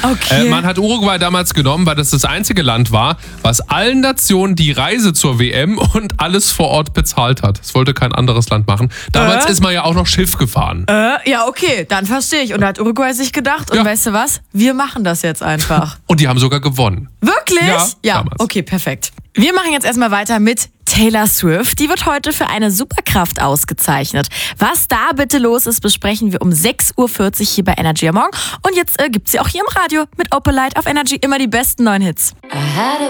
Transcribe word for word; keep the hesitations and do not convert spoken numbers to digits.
Okay. Äh, man hat Uruguay damals genommen, weil das das einzige Land war, was allen Nationen die Reise zur W M und alles vor Ort bezahlt hat. Das wollte kein anderes Land machen. Damals Äh? ist man ja auch noch Schiff gefahren. Äh, ja, okay, dann verstehe ich. Und da hat Uruguay sich gedacht, und Ja. weißt du was? Wir machen das jetzt einfach. Und die haben sogar gewonnen. Wirklich? Ja, ja, damals. okay, perfekt. Wir machen jetzt erstmal weiter mit Taylor Swift. Die wird heute für eine Superkraft ausgezeichnet. Was da bitte los ist, besprechen wir um sechs Uhr vierzig hier bei Energy am Morgen. Und jetzt äh, gibt's sie auch hier im Radio mit Opalite auf Energy, immer die besten neuen Hits.